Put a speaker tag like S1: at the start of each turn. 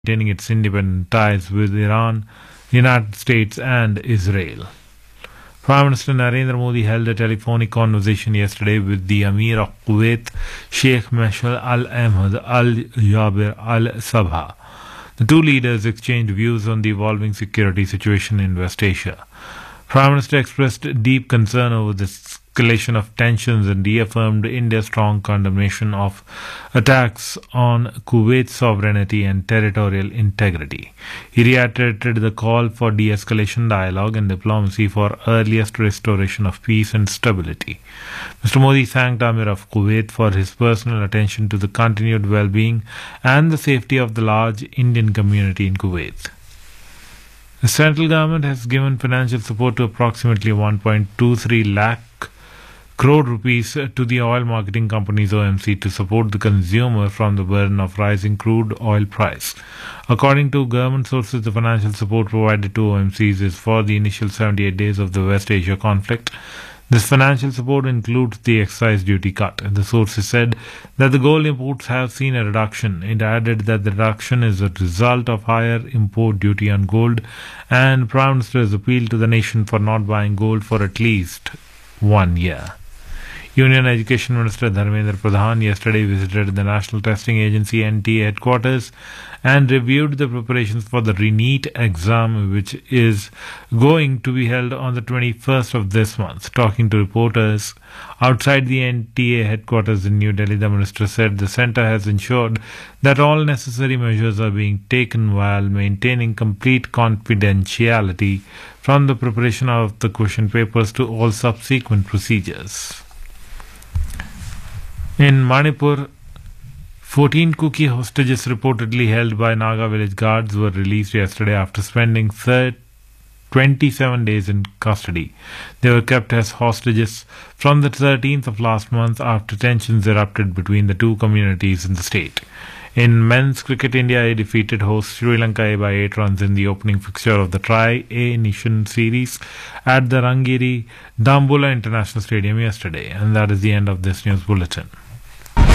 S1: maintaining its independent ties with Iran, the United States, and Israel. Prime Minister Narendra Modi held a telephonic conversation yesterday with the Emir of Kuwait, Sheikh Mashal Al Ahmed Al Jaber Al Sabha. The two leaders exchanged views on the evolving security situation in West Asia. Prime Minister expressed deep concern over the escalation of tensions and reaffirmed India's strong condemnation of attacks on Kuwait's sovereignty and territorial integrity. He reiterated the call for de-escalation dialogue and diplomacy for earliest restoration of peace and stability. Mr. Modi thanked Amir of Kuwait for his personal attention to the continued well-being and the safety of the large Indian community in Kuwait. The central government has given financial support to approximately 1.23 lakh crore rupees to the oil marketing companies OMC to support the consumer from the burden of rising crude oil price. According to government sources, the financial support provided to OMCs is for the initial 78 days of the West Asia conflict. This financial support includes the excise duty cut. The sources said that the gold imports have seen a reduction. It added that the reduction is a result of higher import duty on gold, and Prime Minister has appealed to the nation for not buying gold for at least 1 year. Union Education Minister Dharmendra Pradhan yesterday visited the National Testing Agency NTA headquarters and reviewed the preparations for the NEET exam, which is going to be held on the 21st of this month. Talking to reporters outside the NTA headquarters in New Delhi, the minister said the centre has ensured that all necessary measures are being taken while maintaining complete confidentiality from the preparation of the question papers to all subsequent procedures. In Manipur, 14 Kuki hostages reportedly held by Naga village guards were released yesterday after spending 27 days in custody. They were kept as hostages from the 13th of last month after tensions erupted between the two communities in the state. In men's cricket, India A defeated host Sri Lanka A by 8 runs in the opening fixture of the Tri-A Nation series at the Rangiri Dambulla International Stadium yesterday. And that is the end of this news bulletin.